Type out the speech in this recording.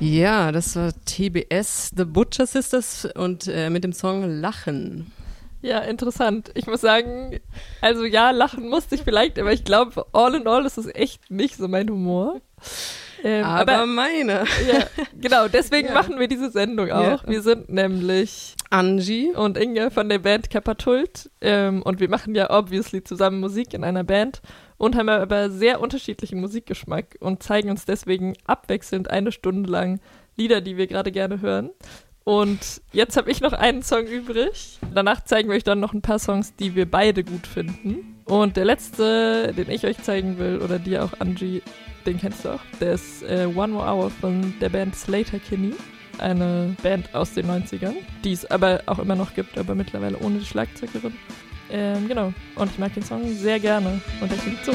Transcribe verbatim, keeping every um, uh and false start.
Ja, das war T B S, The Butcher Sisters und äh, mit dem Song Lachen. Ja, interessant. Ich muss sagen, also ja, lachen musste ich vielleicht, aber ich glaube, all in all ist es echt nicht so mein Humor. Ähm, aber, aber meine. Ja, genau, deswegen ja. machen wir diese Sendung auch. Ja. Wir sind nämlich Angie und Inge von der Band Kapatult ähm, und wir machen ja obviously zusammen Musik in einer Band und haben aber sehr unterschiedlichen Musikgeschmack und zeigen uns deswegen abwechselnd eine Stunde lang Lieder, die wir gerade gerne hören. Und jetzt habe ich noch einen Song übrig. Danach zeigen wir euch dann noch ein paar Songs, die wir beide gut finden. Und der letzte, den ich euch zeigen will, oder dir auch, Angie, den kennst du auch, der ist äh, One More Hour von der Band Sleater-Kinney. Eine Band aus den neunzigern, die es aber auch immer noch gibt, aber mittlerweile ohne die Schlagzeugerin. Ähm, genau, und ich mag den Song sehr gerne und der klingt so.